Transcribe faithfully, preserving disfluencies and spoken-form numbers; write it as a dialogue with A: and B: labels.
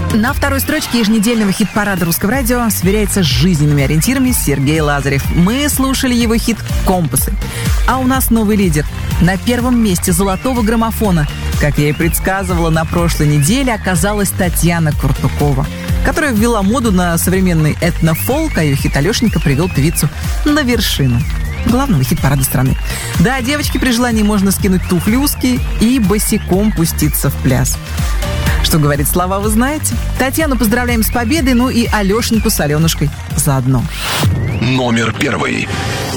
A: На второй строчке еженедельного хит-парада Русского радио сверяется с жизненными ориентирами Сергей Лазарев. Мы слушали его хит «Компасы». А у нас новый лидер. На первом месте золотого граммофона, как я и предсказывала на прошлой неделе, оказалась Татьяна Куртукова, которая ввела моду на современный этнофолк, а ее хит «Алешенька» привел певицу на вершину главного хит-парада страны. Да, девочки, при желании можно скинуть туфли узкие и босиком пуститься в пляс. Что говорит слова, вы знаете. Татьяну поздравляем с победой, ну и Алешеньку с Аленушкой заодно.
B: Номер первый.